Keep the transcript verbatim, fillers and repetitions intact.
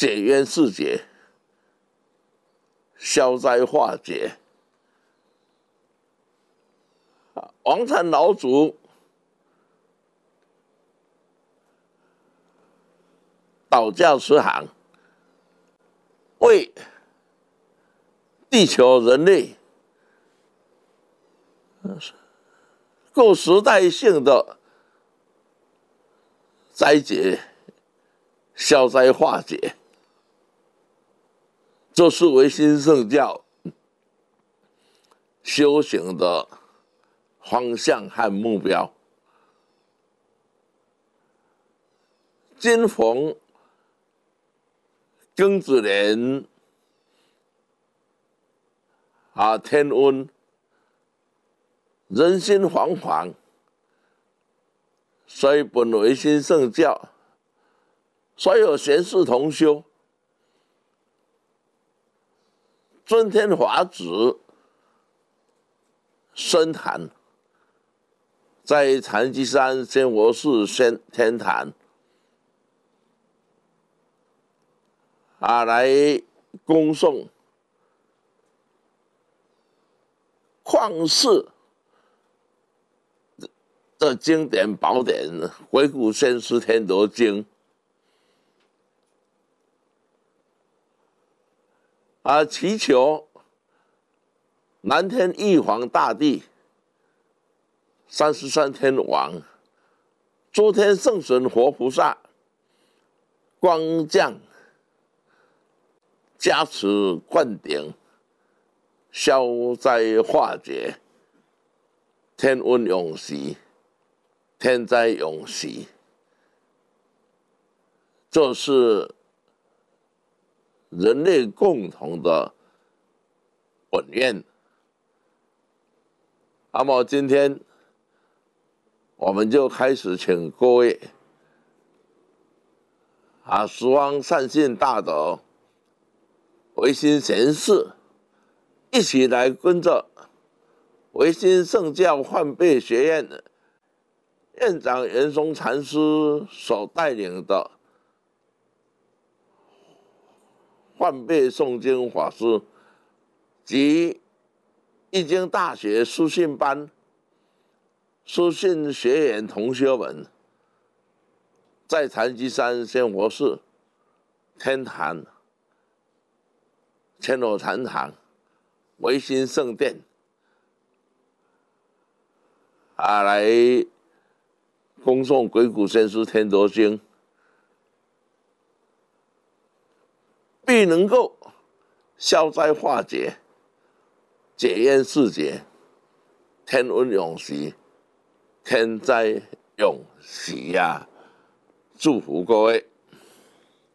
解冤释结，消灾化解。王禅老祖导教慈航，为地球人类各时代性的灾劫消灾化解，这是唯心圣教修行的方向和目标。今逢庚子年啊，天温，人心惶惶，所以本唯心圣教所有贤士同修，尊天法旨深坛，在禅机山仙佛寺仙天坛啊，来恭送旷世的经典宝典《回古先师天德经》啊，祈求南天玉皇大帝、三十三天王、诸天圣神活菩萨光降加持灌顶，消灾化解，天温永息，天灾永息。这是人类共同的本愿。那么今天我们就开始请各位啊，十方善信大德、唯心贤士，一起来跟着唯心圣教换背学院院长袁松禅师所带领的换背诵经法师及易经大学书信班书信学员同学们，在禅机山仙佛寺天坛千罗禅堂唯心圣殿啊，来恭诵《鬼谷先师天德经》，必能够消灾化解、解冤释结、天温永息、天灾永息呀！祝福各位。